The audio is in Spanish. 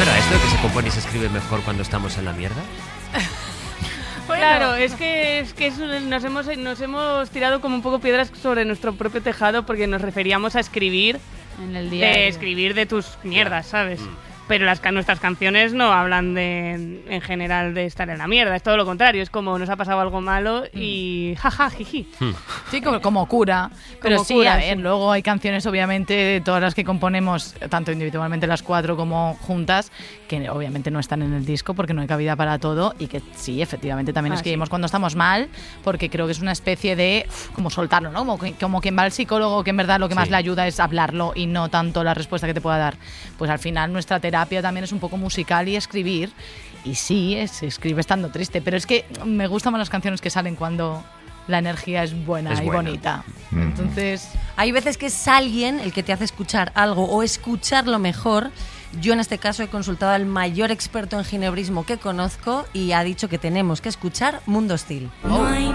verdad esto de que se compone y se escribe mejor cuando estamos en la mierda? Bueno. Claro, es que nos hemos tirado como un poco piedras sobre nuestro propio tejado porque nos referíamos a escribir en el día escribir de tus mierdas, ¿sabes? Pero nuestras canciones no hablan en general de estar en la mierda, es todo lo contrario, es como nos ha pasado algo malo y jaja, jiji. Sí, como cura. Pero como sí, cura, a ver, sí. luego hay canciones, obviamente, todas las que componemos, tanto individualmente las 4 como juntas, que obviamente no están en el disco porque no hay cabida para todo y que sí, efectivamente también escribimos cuando estamos mal, porque creo que es una especie de como soltarlo, ¿no? Como quien va al psicólogo, que en verdad lo que más le ayuda es hablarlo y no tanto la respuesta que te pueda dar. Pues al final nuestra terapia también es un poco musical y escribir, y sí, se escribe estando triste, pero es que me gustan más las canciones que salen cuando la energía es buena y bonita. Entonces, hay veces que es alguien el que te hace escuchar algo o escucharlo mejor. Yo en este caso he consultado al mayor experto en ginebrismo que conozco y ha dicho que tenemos que escuchar Mundo Hostil. No hay